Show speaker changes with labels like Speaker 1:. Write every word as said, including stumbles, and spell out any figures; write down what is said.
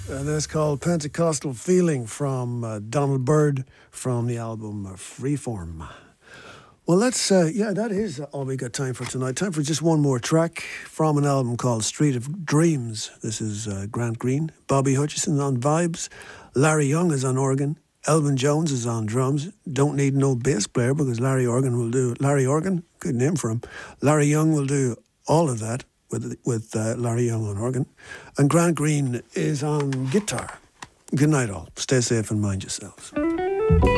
Speaker 1: And that's called Pentecostal Feeling from uh, Donald Byrd from the album uh, Freeform. Well, let's, uh, yeah, that is all we got time for tonight. Time for just one more track from an album called Street of Dreams. This is uh, Grant Green, Bobby Hutchison on vibes, Larry Young is on organ, Elvin Jones is on drums. Don't need no bass player because Larry Organ will do, Larry Organ, good name for him. Larry Young will do all of that with, with uh, Larry Young on organ. And Grant Green is on guitar. Good night all. Stay safe and mind yourselves.